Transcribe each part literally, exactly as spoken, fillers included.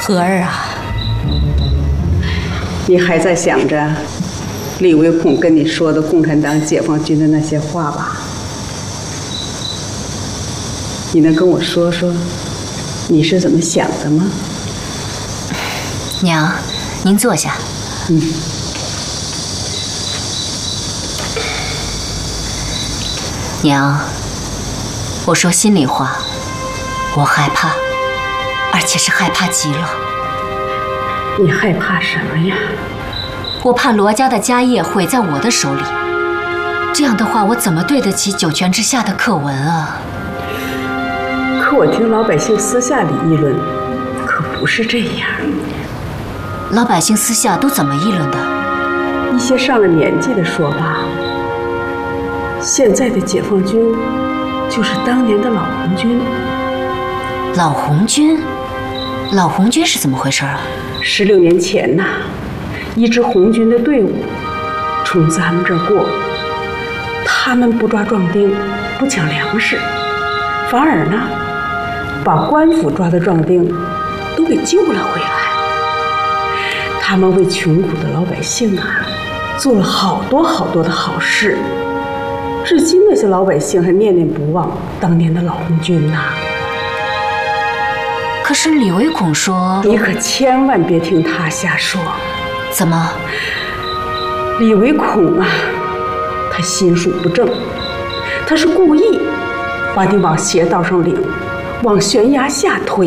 和儿啊， 你还在想着李维孔跟你说的共产党解放军的那些话吧？你能跟我说说你是怎么想的吗？ 娘，您坐下。 嗯。 娘，我说心里话，我害怕，而且是害怕极了。 你害怕什么呀？ 我怕罗家的家业毁在我的手里，这样的话，我怎么对得起九泉之下的课文啊？ 可我听老百姓私下里议论，可不是这样。 老百姓私下都怎么议论的？ 一些上了年纪的说吧，现在的解放军就是当年的老红军。 老红军？老红军是怎么回事啊？ 十六年前呐，一支红军的队伍从咱们这儿过，他们不抓壮丁，不抢粮食，反而呢，把官府抓的壮丁都给救了回来。他们为穷苦的老百姓啊，做了好多好多的好事，至今那些老百姓还念念不忘当年的老红军呐。 可是李维孔说， 你可千万别听他瞎说。 怎么？ 李维孔啊，他心术不正，他是故意把你往邪道上领，往悬崖下推。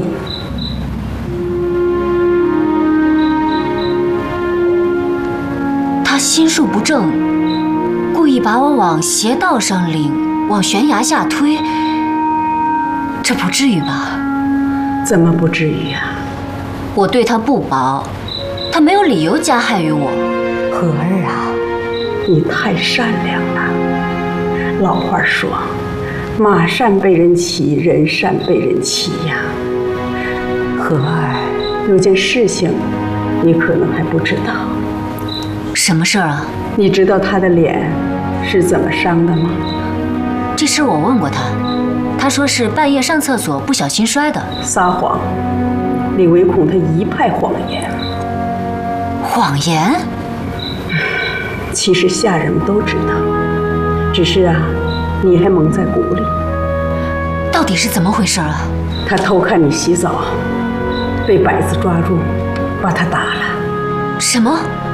他心术不正，故意把我往邪道上领，往悬崖下推，这不至于吧？ 怎么不至于啊？ 我对他不薄，他没有理由加害于我。和儿啊， 你太善良了。老话说，马善被人骑，人善被人欺呀。和儿，有件事情你可能还不知道。 什么事儿啊？ 你知道他的脸是怎么伤的吗？ 这事我问过他，他说是半夜上厕所不小心摔的。 撒谎！李维孔他一派谎言。 谎言？ 其实下人们都知道，只是啊，你还蒙在鼓里。 到底是怎么回事啊？ 他偷看你洗澡，被摆子抓住，把他打了。 什么？